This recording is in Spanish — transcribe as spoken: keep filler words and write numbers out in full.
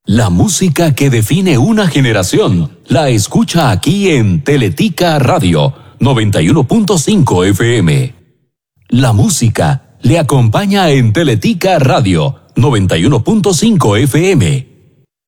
La música que define una generación la escucha aquí en Teletica Radio noventa y uno punto cinco F M. La música le acompaña en Teletica Radio noventa y uno punto cinco F M.